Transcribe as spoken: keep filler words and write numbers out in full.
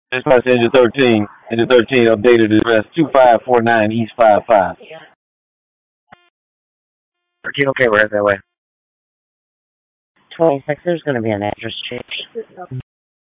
Dispatch engine thirteen. Engine thirteen updated address two five four nine East five five. thirteen, okay, we're at that way. twenty-six, there's going to be an address change.